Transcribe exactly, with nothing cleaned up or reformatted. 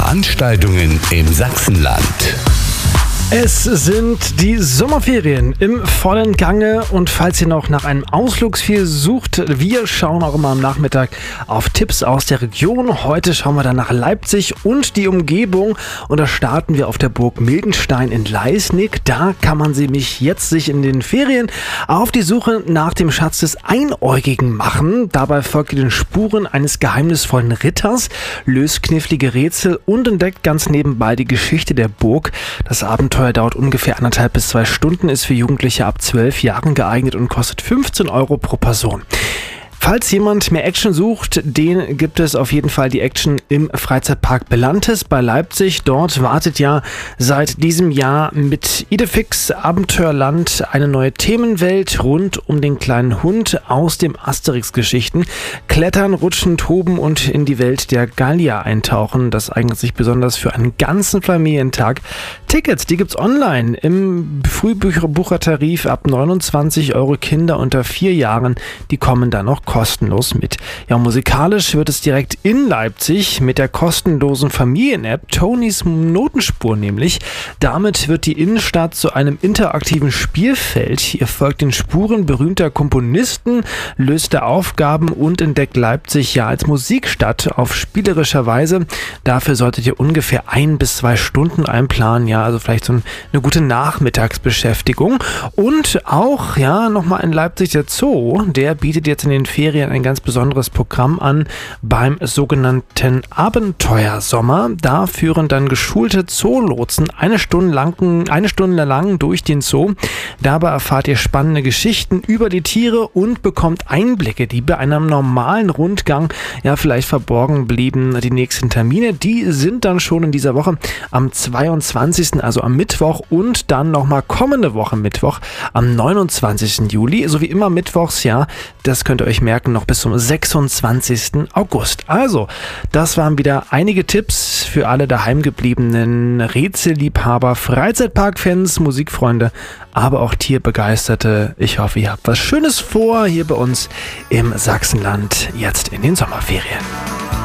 Veranstaltungen im Sachsenland. Es sind die Sommerferien im vollen Gange und falls ihr noch nach einem Ausflugsziel sucht, wir schauen auch immer am Nachmittag auf Tipps aus der Region. Heute schauen wir dann nach Leipzig und die Umgebung und da starten wir auf der Burg Mildenstein in Leisnig. Da kann man nämlich jetzt sich in den Ferien auf die Suche nach dem Schatz des Einäugigen machen. Dabei folgt ihr den Spuren eines geheimnisvollen Ritters, löst knifflige Rätsel und entdeckt ganz nebenbei die Geschichte der Burg. Das Abenteuer dauert ungefähr anderthalb bis zwei Stunden, ist für Jugendliche ab zwölf Jahren geeignet und kostet fünfzehn Euro pro Person. Falls jemand mehr Action sucht, den gibt es auf jeden Fall die Action im Freizeitpark Belantes bei Leipzig. Dort wartet ja seit diesem Jahr mit Idefix Abenteuerland eine neue Themenwelt rund um den kleinen Hund aus dem Asterix-Geschichten. Klettern, rutschen, toben und in die Welt der Gallier eintauchen. Das eignet sich besonders für einen ganzen Familientag. Tickets, die gibt's online im Frühbuchertarif ab neunundzwanzig Euro. Kinder unter vier Jahren, die kommen dann noch kostenlos mit. Ja, musikalisch wird es direkt in Leipzig mit der kostenlosen Familien-App Tonys Notenspur nämlich. Damit wird die Innenstadt zu einem interaktiven Spielfeld. Ihr folgt den Spuren berühmter Komponisten, löst da Aufgaben und entdeckt Leipzig ja als Musikstadt auf spielerischer Weise. Dafür solltet ihr ungefähr ein bis zwei Stunden einplanen, ja, also vielleicht so eine gute Nachmittagsbeschäftigung. Und auch, ja, nochmal in Leipzig der Zoo, der bietet jetzt in den Ferien ein ganz besonderes Programm an beim sogenannten Abenteuersommer. Da führen dann geschulte Zoolotsen eine Stunde lang, eine Stunde lang durch den Zoo. Dabei erfahrt ihr spannende Geschichten über die Tiere und bekommt Einblicke, die bei einem normalen Rundgang ja vielleicht verborgen blieben. Die nächsten Termine, die sind dann schon in dieser Woche am zweiundzwanzigsten, also am Mittwoch und dann nochmal kommende Woche Mittwoch am neunundzwanzigsten Juli, so wie immer mittwochs, ja, das könnt ihr euch merken, noch bis zum sechsundzwanzigsten August. Also, das waren wieder einige Tipps für alle daheimgebliebenen Rätselliebhaber, Freizeitpark-Fans, Musikfreunde, aber auch Tierbegeisterte. Ich hoffe, ihr habt was Schönes vor hier bei uns im Sachsenland jetzt in den Sommerferien.